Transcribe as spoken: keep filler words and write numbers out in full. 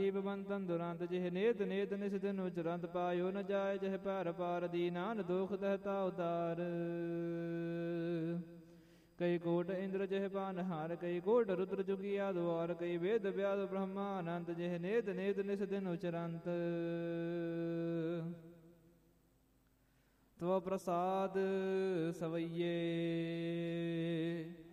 ਬੰਤਨ ਦੁਰੰਤ ਜਿਹ ਨੇਤ ਨੇਤ ਨਿਸ ਦਿਨ ਉਚਰੰਤ ਪਾਇਓ ਨ ਜਾਏ ਜਿਹ ਭੈਰ ਪਾਰ ਦੀਨਾਨ ਦੁਖ ਦਹਤਾ ਉਤਾਰ ਕਈ ਕੋਟ ਇੰਦਰ ਜਿਹ ਪਾਨ ਹਾਰ ਕਈ ਕੋਟ ਰੁਦਰ ਜੁਗਿਆ ਦੁਆਰ ਕਈ ਵੇਦ ਵਿਆਦ ਬ੍ਰਹਮਾ ਅਨੰਤ ਜਿਹ ਨੇਤ ਨੇਤ ਨਿਸ ਦਿਨ ਉਚਰੰਤ ਤਵ ਪ੍ਰਸਾਦ ਸਵਈਏ